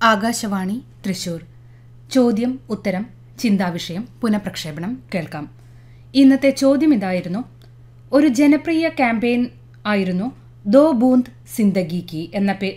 ആകാശവാണി തൃശൂർ. ചോദ്യം ഉത്തരം ചിന്താവിഷയം പുനഃപ്രക്ഷേപണം കേൾക്കാം. ഇന്നത്തെ ചോദ്യം ഇതായിരുന്നു: ഒരു ജനപ്രിയ ക്യാമ്പയിൻ ആയിരുന്നു ദോ ബൂന്ദ് സിന്ദഗി കി എന്ന